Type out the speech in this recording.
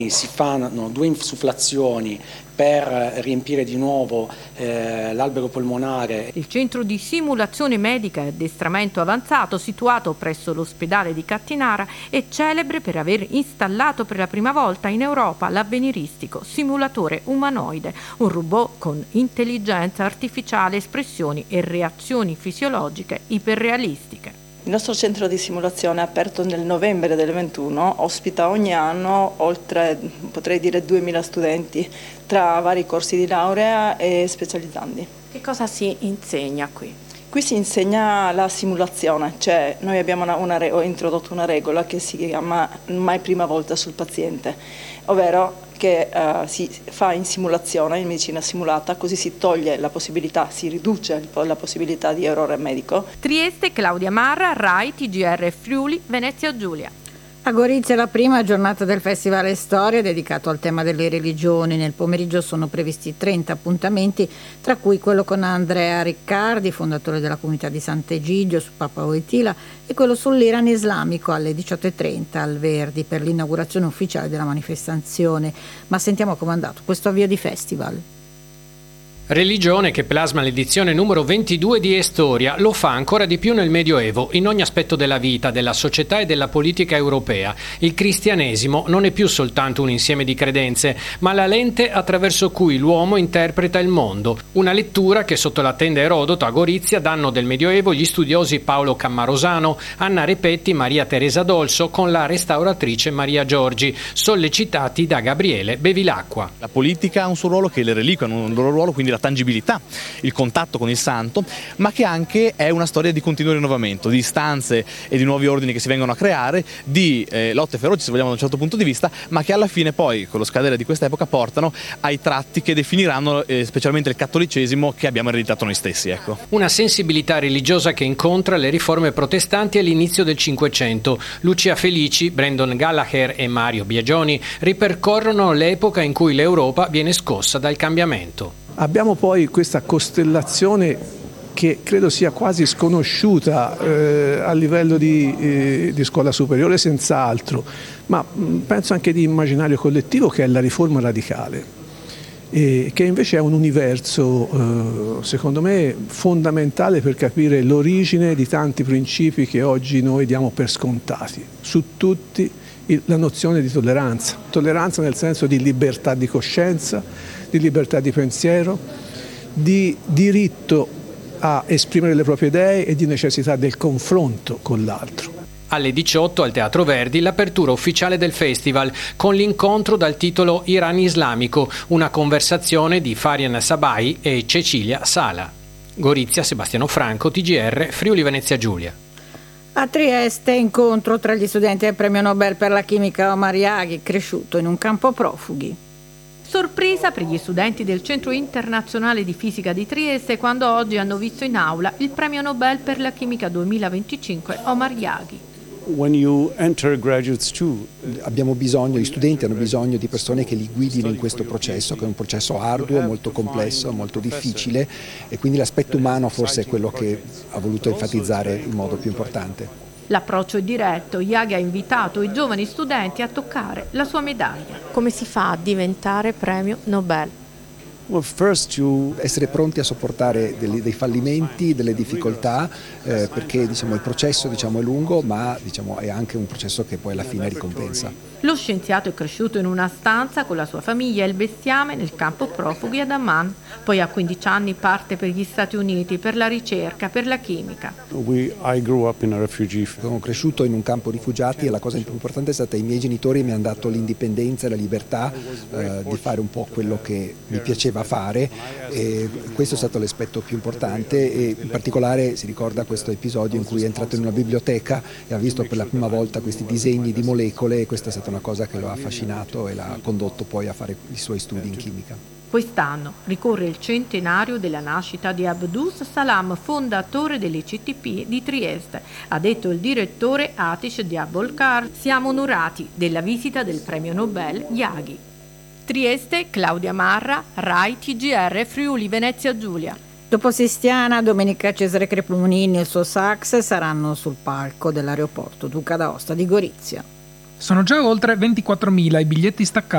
Si fanno 2 insufflazioni per riempire di nuovo l'albero polmonare. Il centro di simulazione medica e addestramento avanzato, situato presso l'ospedale di Cattinara, è celebre per aver installato per la prima volta in Europa l'avveniristico simulatore umanoide, un robot con intelligenza artificiale, espressioni e reazioni fisiologiche iperrealistiche. Il nostro centro di simulazione, aperto nel novembre del 21, ospita ogni anno oltre, potrei dire, 2000 studenti tra vari corsi di laurea e specializzandi. Che cosa si insegna qui? Qui si insegna la simulazione, cioè noi abbiamo ho introdotto una regola che si chiama mai prima volta sul paziente, ovvero che si fa in simulazione, in medicina simulata, così si toglie la possibilità, si riduce la possibilità di errore medico. Trieste, Claudia Marra, Rai, TGR Friuli, Venezia Giulia. A Gorizia la prima giornata del Festival Storia dedicato al tema delle religioni. Nel pomeriggio sono previsti 30 appuntamenti, tra cui quello con Andrea Riccardi, fondatore della comunità di Sant'Egidio su Papa Wojtyla, e quello sull'Iran islamico alle 18:30 al Verdi per l'inaugurazione ufficiale della manifestazione. Ma sentiamo com'è andato questo avvio di festival. Religione che plasma l'edizione numero 22 di Estoria, lo fa ancora di più nel Medioevo, in ogni aspetto della vita, della società e della politica europea. Il cristianesimo non è più soltanto un insieme di credenze, ma la lente attraverso cui l'uomo interpreta il mondo. Una lettura che sotto la tenda Erodoto a Gorizia danno del Medioevo gli studiosi Paolo Cammarosano, Anna Repetti, Maria Teresa Dolso con la restauratrice Maria Giorgi, sollecitati da Gabriele Bevilacqua. La politica ha un suo ruolo, che le reliquie hanno un loro ruolo, quindi la tangibilità, il contatto con il santo, ma che anche è una storia di continuo rinnovamento, di istanze e di nuovi ordini che si vengono a creare, di lotte feroci se vogliamo da un certo punto di vista, ma che alla fine poi con lo scadere di quest'epoca portano ai tratti che definiranno specialmente il cattolicesimo che abbiamo ereditato noi stessi. Ecco. Una sensibilità religiosa che incontra le riforme protestanti all'inizio del Cinquecento. Lucia Felici, Brandon Gallagher e Mario Biagioni ripercorrono l'epoca in cui l'Europa viene scossa dal cambiamento. Abbiamo poi questa costellazione che credo sia quasi sconosciuta a livello di scuola superiore senz'altro, ma penso anche di immaginario collettivo, che è la riforma radicale, che invece è un universo secondo me fondamentale per capire l'origine di tanti principi che oggi noi diamo per scontati, su tutti la nozione di tolleranza nel senso di libertà di coscienza, di libertà di pensiero, di diritto a esprimere le proprie idee e di necessità del confronto con l'altro. Alle 18 al Teatro Verdi l'apertura ufficiale del festival con l'incontro dal titolo Iran islamico, una conversazione di Farian Sabai e Cecilia Sala. Gorizia, Sebastiano Franco, TGR Friuli Venezia Giulia. A Trieste, incontro tra gli studenti del premio Nobel per la chimica Omar Yaghi, cresciuto in un campo profughi. Sorpresa per gli studenti del Centro Internazionale di Fisica di Trieste quando oggi hanno visto in aula il premio Nobel per la chimica 2025 Omar Yaghi. When you enter graduate school, gli studenti hanno bisogno di persone che li guidino in questo processo, che è un processo arduo, molto complesso, molto difficile, e quindi l'aspetto umano forse è quello che ha voluto enfatizzare in modo più importante. L'approccio è diretto, Yaghi ha invitato i giovani studenti a toccare la sua medaglia. Come si fa a diventare premio Nobel? Essere pronti a sopportare dei fallimenti, delle difficoltà, perché il processo è lungo, ma è anche un processo che poi alla fine ricompensa. Lo scienziato è cresciuto in una stanza con la sua famiglia e il bestiame nel campo profughi ad Amman. Poi a 15 anni parte per gli Stati Uniti per la ricerca, per la chimica. Sono cresciuto in un campo rifugiati e la cosa più importante è stata che i miei genitori mi hanno dato l'indipendenza e la libertà di fare un po' quello che mi piaceva fare, e questo è stato l'aspetto più importante. E in particolare si ricorda questo episodio in cui è entrato in una biblioteca e ha visto per la prima volta questi disegni di molecole, e questa è stata una cosa che lo ha affascinato e l'ha condotto poi a fare i suoi studi in chimica. Quest'anno ricorre il centenario della nascita di Abdus Salam, fondatore dell'ICTP di Trieste. Ha detto il direttore Atish Diabolkar: siamo onorati della visita del premio Nobel Yaghi. Trieste, Claudia Marra, Rai TGR Friuli Venezia Giulia. Dopo Sistiana, domenica Cesare Cremonini e il suo sax saranno sul palco dell'aeroporto Duca d'Aosta di Gorizia. Sono già oltre 24.000 i biglietti staccati